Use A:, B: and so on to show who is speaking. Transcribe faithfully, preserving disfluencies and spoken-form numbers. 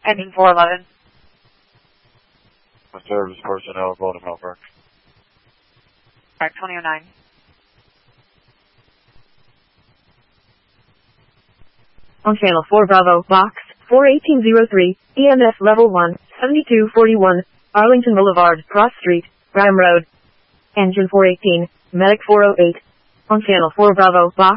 A: Engine four eleven.
B: Service personnel, Golden Melbourne.
A: Track twenty oh nine.
C: On channel four Bravo, box four eighteen oh three, E M S level one, seventy-two forty-one, Arlington Boulevard, Cross Street, Graham Road. Engine four eighteen, Medic four oh eight. On channel four Bravo, box